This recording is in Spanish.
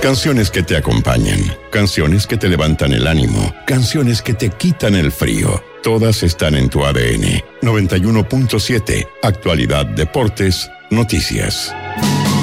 Canciones que te acompañan, canciones que te levantan el ánimo, canciones que te quitan el frío. Todas están en tu ADN. 91.7, Actualidad, Deportes, Noticias.